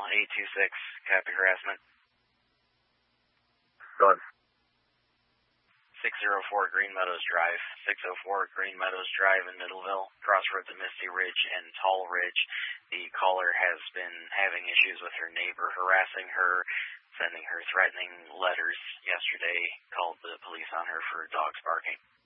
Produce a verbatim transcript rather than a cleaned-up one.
eight two six, copy harassment. Go ahead. six oh four Green Meadows Drive. six oh four Green Meadows Drive in Middleville, crossroads of Misty Ridge and Tall Ridge. The caller has been having issues with her neighbor, harassing her, sending her threatening letters yesterday, called the police on her for dogs barking.